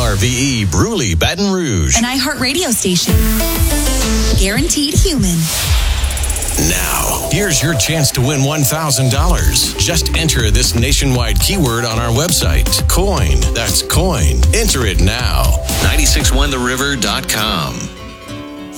KRVE Bruley, Baton Rouge. An iHeartRadio station. Guaranteed human. Now, here's your chance to win $1,000. Just enter this nationwide keyword on our website. Coin. That's coin. Enter it now. 961theriver.com.